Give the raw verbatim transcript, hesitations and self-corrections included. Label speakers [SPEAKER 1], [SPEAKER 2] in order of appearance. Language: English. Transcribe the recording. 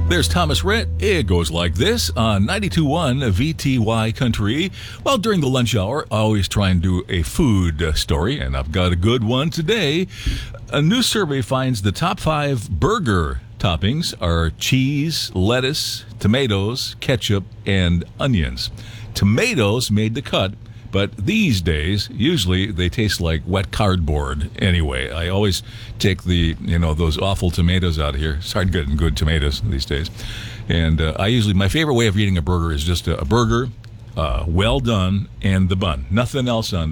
[SPEAKER 1] There's Thomas Rhett. It goes like this on ninety-two point one V T Y Country. Well, during the lunch hour, I always try and do a food story, and I've got a good one today. A new survey finds the top five burger toppings are cheese, lettuce, tomatoes, ketchup, and onions. Tomatoes made the cut, but these days, usually they taste like wet cardboard anyway. I always take the, you know, those awful tomatoes out of here. It's hard getting good tomatoes these days. And uh, I usually, my favorite way of eating a burger is just a, a burger, uh, well done, and the bun. Nothing else on